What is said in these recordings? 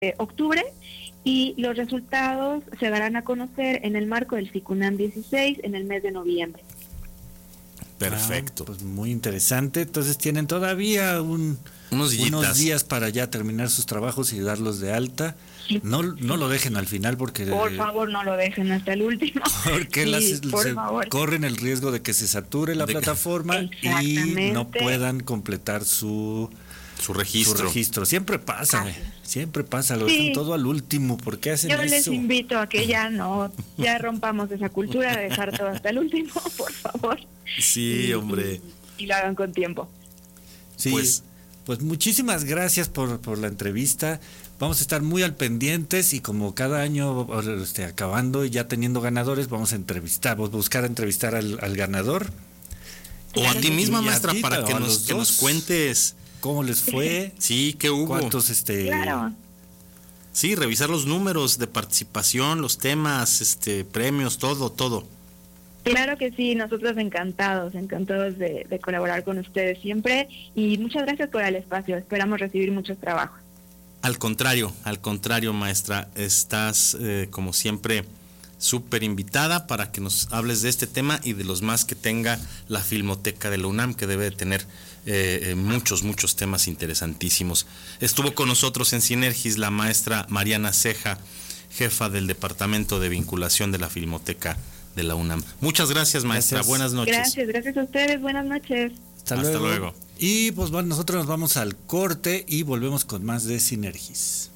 octubre, y los resultados se darán a conocer en el marco del FICUNAM 16 en el mes de noviembre. Perfecto. Pues muy interesante. Entonces tienen todavía unos días para ya terminar sus trabajos y darlos de alta. Sí. No lo dejen al final porque... Por favor, no lo dejen hasta el último. Porque por favor. corren el riesgo de que se sature la plataforma y no puedan completar su registro. Siempre pasa, lo dejan todo al último. ¿Por qué hacen eso? Yo les invito a que ya rompamos esa cultura de dejar todo hasta el último, por favor. Sí, hombre. Y lo hagan con tiempo. Sí, pues muchísimas gracias por la entrevista. Vamos a estar muy al pendientes y como cada año acabando y ya teniendo ganadores, vamos a buscar entrevistar al ganador. O a ti misma, maestra, para que nos cuentes cómo les fue. Sí, qué hubo. ¿Cuántos Claro. Sí, revisar los números de participación, los temas, premios, todo. Claro que sí, nosotros encantados de colaborar con ustedes siempre, y muchas gracias por el espacio. Esperamos recibir muchos trabajos. Al contrario, maestra, estás como siempre súper invitada para que nos hables de este tema y de los más que tenga la Filmoteca de la UNAM, que debe de tener muchos temas interesantísimos. Estuvo con nosotros en Sinergis la maestra Mariana Ceja, jefa del Departamento de Vinculación de la Filmoteca de la UNAM. Muchas gracias, maestra. Gracias. Buenas noches. Gracias a ustedes. Buenas noches. Hasta luego. Y pues bueno, nosotros nos vamos al corte y volvemos con más de Sinergis.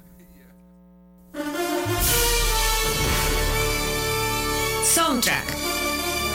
Soundtrack.